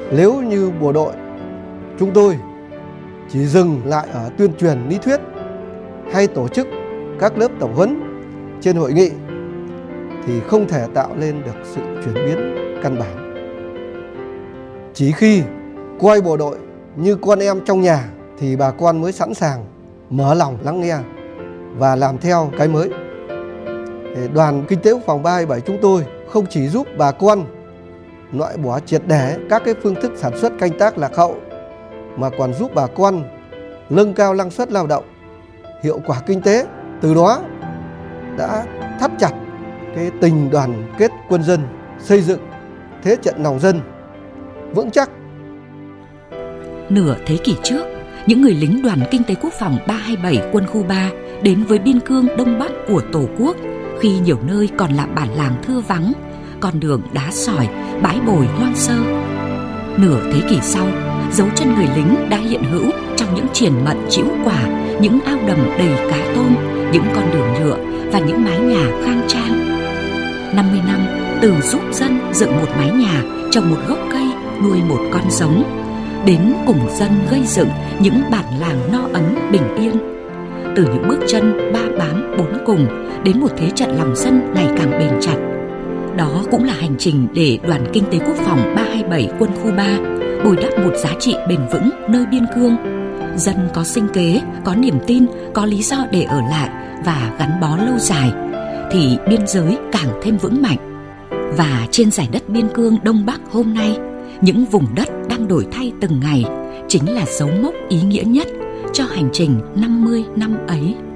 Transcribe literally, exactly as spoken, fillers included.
Nếu như bộ đội chúng tôi chỉ dừng lại ở tuyên truyền lý thuyết hay tổ chức các lớp tập huấn trên hội nghị thì không thể tạo lên được sự chuyển biến căn bản. Chỉ khi coi bộ đội như con em trong nhà thì bà con mới sẵn sàng mở lòng lắng nghe và làm theo cái mới. Đoàn Kinh tế Quốc phòng ba hai bảy chúng tôi không chỉ giúp bà con loại bỏ triệt để các cái phương thức sản xuất canh tác lạc hậu, mà còn giúp bà con nâng cao năng suất lao động, hiệu quả kinh tế. Từ đó đã thắt chặt cái tình đoàn kết quân dân, xây dựng thế trận lòng dân vững chắc. Nửa thế kỷ trước, những người lính Đoàn Kinh tế Quốc phòng ba hai bảy quân khu ba đến với biên cương Đông Bắc của Tổ quốc khi nhiều nơi còn là bản làng thưa vắng, con đường đá sỏi, bãi bồi hoang sơ. Nửa thế kỷ sau, dấu chân người lính đã hiện hữu trong những triển mận trĩu quả, những ao đầm đầy cá tôm, những con đường nhựa và những mái nhà khang trang. năm mươi năm từ giúp dân dựng một mái nhà, trồng một gốc cây, nuôi một con giống, đến cùng dân gây dựng những bản làng no ấm bình yên. Từ những bước chân ba bám bốn cùng đến một thế trận lòng dân ngày càng bền chặt. Đó cũng là hành trình để Đoàn Kinh tế Quốc phòng ba hai bảy quân khu ba bồi đắp một giá trị bền vững nơi biên cương. Dân có sinh kế, có niềm tin, có lý do để ở lại và gắn bó lâu dài, thì biên giới càng thêm vững mạnh. Và trên giải đất biên cương Đông Bắc hôm nay, những vùng đất đang đổi thay từng ngày chính là dấu mốc ý nghĩa nhất cho hành trình năm mươi năm ấy.